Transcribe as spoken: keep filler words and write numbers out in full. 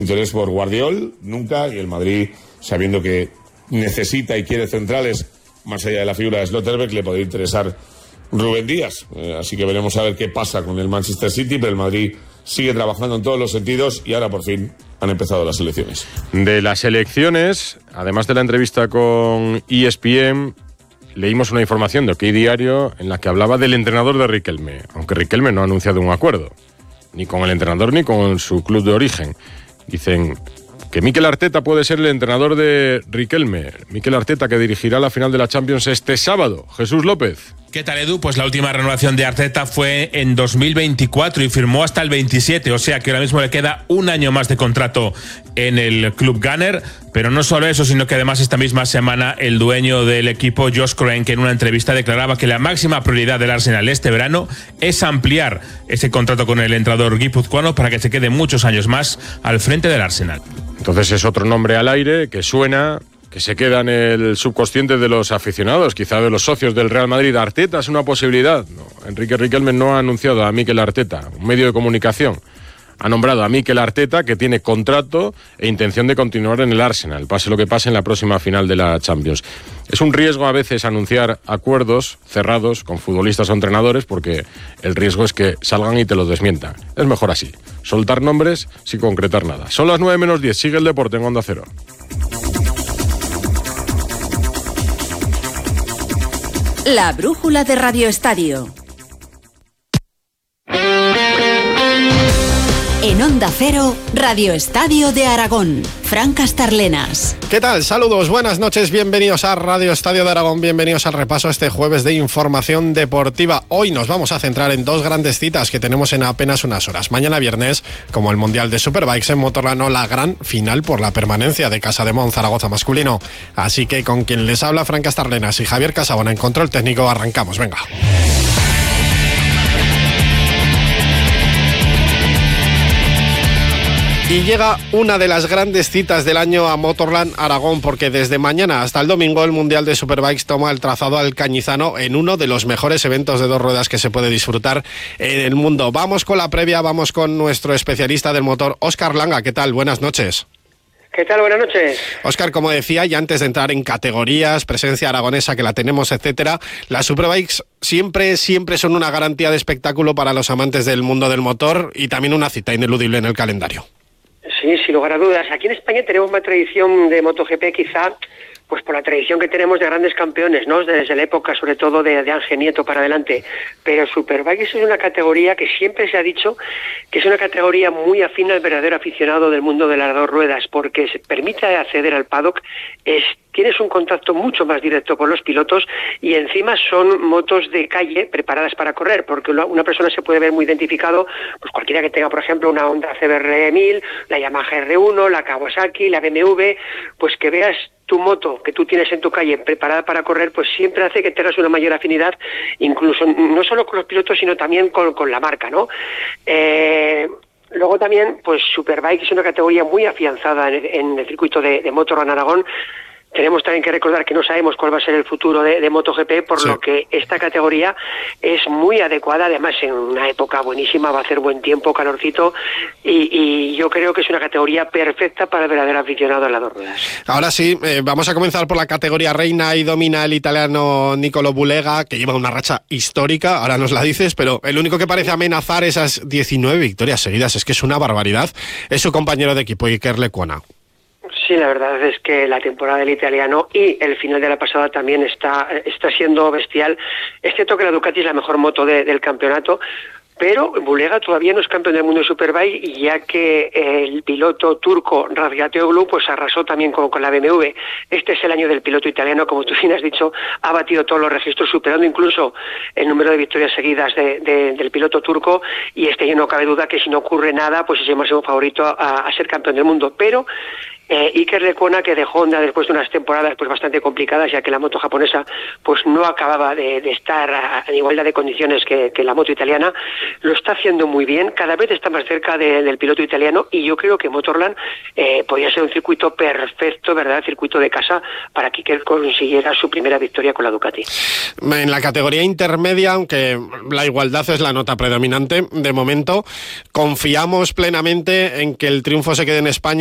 Interés por Guardiol, nunca, y el Madrid, sabiendo que necesita y quiere centrales, más allá de la figura de Slotterbeck, le podría interesar Rubén Díaz. Eh, así que veremos a ver qué pasa con el Manchester City, pero el Madrid sigue trabajando en todos los sentidos y ahora por fin han empezado las elecciones. De las elecciones, además de la entrevista con E S P N, leímos una información de OK Diario en la que hablaba del entrenador de Riquelme, aunque Riquelme no ha anunciado un acuerdo, ni con el entrenador ni con su club de origen. Dicen que Mikel Arteta puede ser el entrenador de Riquelme. Mikel Arteta, que dirigirá la final de la Champions este sábado. Jesús López. ¿Qué tal, Edu? Pues la última renovación de Arteta fue en dos mil veinticuatro y firmó hasta el veintisiete, o sea que ahora mismo le queda un año más de contrato en el club Gunner. Pero no solo eso, sino que además esta misma semana el dueño del equipo, Josh Kroenke, en una entrevista declaraba que la máxima prioridad del Arsenal este verano es ampliar ese contrato con el entrenador guipuzcoano para que se quede muchos años más al frente del Arsenal. Entonces es otro nombre al aire que suena, que se queda en el subconsciente de los aficionados, quizá de los socios del Real Madrid. ¿Arteta es una posibilidad? No, Enrique Riquelme no ha anunciado a Mikel Arteta, un medio de comunicación. Ha nombrado a Mikel Arteta, que tiene contrato e intención de continuar en el Arsenal, pase lo que pase en la próxima final de la Champions. Es un riesgo a veces anunciar acuerdos cerrados con futbolistas o entrenadores, porque el riesgo es que salgan y te los desmientan. Es mejor así, soltar nombres sin concretar nada. Son las nueve menos diez, sigue el deporte en Onda Cero. La brújula de Radio Estadio. En Onda Cero, Radio Estadio de Aragón. Fran Castarlenas. ¿Qué tal? Saludos, buenas noches, bienvenidos a Radio Estadio de Aragón, bienvenidos al repaso este jueves de información deportiva. Hoy nos vamos a centrar en dos grandes citas que tenemos en apenas unas horas. Mañana viernes, como el Mundial de Superbikes en Motorland, la gran final por la permanencia de Casa de Mon Zaragoza masculino. Así que con quien les habla, Fran Castarlenas y Javier Casabona en control técnico, arrancamos, venga. Y llega una de las grandes citas del año a Motorland Aragón, porque desde mañana hasta el domingo el Mundial de Superbikes toma el trazado alcañizano en uno de los mejores eventos de dos ruedas que se puede disfrutar en el mundo. Vamos con la previa, vamos con nuestro especialista del motor, Óscar Langa. ¿Qué tal? Buenas noches. ¿Qué tal? Buenas noches. Óscar, como decía, y antes de entrar en categorías, presencia aragonesa que la tenemos, etcétera, las Superbikes siempre, siempre son una garantía de espectáculo para los amantes del mundo del motor y también una cita ineludible en el calendario. Sí, sin lugar a dudas. Aquí en España tenemos una tradición de MotoGP, quizá pues por la tradición que tenemos de grandes campeones, ¿no? Desde la época, sobre todo, de, de Ángel Nieto para adelante. Pero Superbikes es una categoría que siempre se ha dicho que es una categoría muy afín al verdadero aficionado del mundo de las dos ruedas, porque se permite acceder al paddock, es, tienes un contacto mucho más directo con los pilotos y encima son motos de calle preparadas para correr, porque una, una persona se puede ver muy identificado, pues cualquiera que tenga, por ejemplo, una Honda C B R mil, la Yamaha R uno, la Kawasaki, la B M W, pues que veas tu moto que tú tienes en tu calle preparada para correr, pues siempre hace que tengas una mayor afinidad, incluso no solo con los pilotos, sino también con, con la marca, ¿no? Eh, luego también, pues Superbike es una categoría muy afianzada en, en el circuito de, de Motorland Aragón. Tenemos también que recordar que no sabemos cuál va a ser el futuro de, de MotoGP, por sí. Lo que esta categoría es muy adecuada, además en una época buenísima, va a hacer buen tiempo, calorcito, y, y yo creo que es una categoría perfecta para el verdadero aficionado a las dos ruedas. Ahora sí, eh, vamos a comenzar por la categoría reina y domina el italiano Nicolo Bulega, que lleva una racha histórica, ahora nos la dices, pero el único que parece amenazar esas diecinueve victorias seguidas, es que es una barbaridad, es su compañero de equipo, Iker Lecuona. Sí, la verdad es que la temporada del italiano y el final de la pasada también está, está siendo bestial. Es cierto que la Ducati es la mejor moto de, del campeonato, pero Bulega todavía no es campeón del mundo de Superbike, ya que el piloto turco Razgatlioglu pues arrasó también con, con la B M W. Este es el año del piloto italiano, como tú bien has dicho, ha batido todos los registros, superando incluso el número de victorias seguidas de, de, del piloto turco, y este año no cabe duda que si no ocurre nada, pues es el máximo favorito a, a ser campeón del mundo. Pero Eh, Iker Lecuona, que dejó Honda después de unas temporadas pues bastante complicadas, ya que la moto japonesa pues no acababa de, de estar a, a igualdad de condiciones que, que la moto italiana, lo está haciendo muy bien, cada vez está más cerca de, del piloto italiano, y yo creo que Motorland eh, podría ser un circuito perfecto, ¿verdad? Circuito de casa para que Iker consiguiera su primera victoria con la Ducati. En la categoría intermedia, aunque la igualdad es la nota predominante, de momento confiamos plenamente en que el triunfo se quede en España